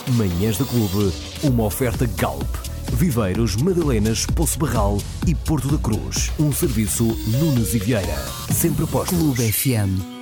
Manhãs da Clube, uma oferta Galp. Viveiros, Madalenas, Poço Barral e Porto da Cruz. Um serviço Nunes e Vieira. Sempre postos. Clube FM.